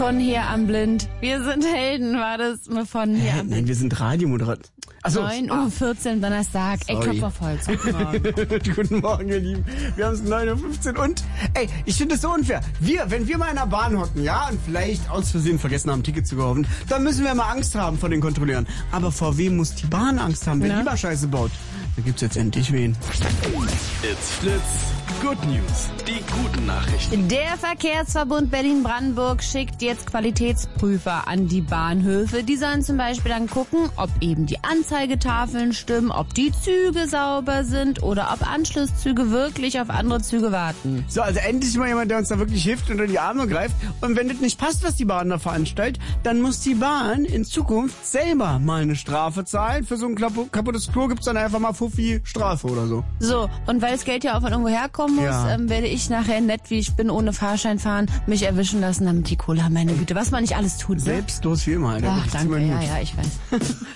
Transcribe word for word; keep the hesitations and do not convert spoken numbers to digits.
von hier am Blind. Wir sind Helden, war das von hier Hä? am Blind. Nein, wir sind Radiomoderatoren. Also neun Uhr vierzehn Donnerstag. Ey, Sorry. Klopf auf Holz. Guten Morgen. Guten Morgen, ihr Lieben. Wir haben es neun Uhr fünfzehn und, ey, ich finde es so unfair. Wir, wenn wir mal in der Bahn hocken, ja, und vielleicht aus Versehen vergessen haben, ein Ticket zu kaufen, dann müssen wir mal Angst haben vor den Kontrolleuren. Aber vor wem muss die Bahn Angst haben, wenn Na? die mal Scheiße baut? Da gibt's jetzt endlich wen. It's Fritz. Good News. Die guten Nachrichten. Der Verkehrsverbund Berlin-Brandenburg schickt jetzt Qualitätsprüfer an die Bahnhöfe. Die sollen zum Beispiel dann gucken, ob eben die Anzeigetafeln stimmen, ob die Züge sauber sind oder ob Anschlusszüge wirklich auf andere Züge warten. So, also endlich mal jemand, der uns da wirklich hilft, unter die Arme greift. Und wenn das nicht passt, was die Bahn da veranstaltet, dann muss die Bahn in Zukunft selber mal eine Strafe zahlen. Für so ein kaputtes Klo gibt's dann einfach mal Fuffi Strafe oder so. So, und weil das Geld ja auch von irgendwo herkommen muss, Ja. ähm, werde ich nachher nett, wie ich bin, ohne Fahrschein fahren, mich erwischen lassen, damit die Kohle haben. Meine Güte, was man nicht alles tut. Ne? Selbstlos wie immer, Alter. Ach, Wirklich, zieh danke, meinen ja, Hut. ja, ich weiß.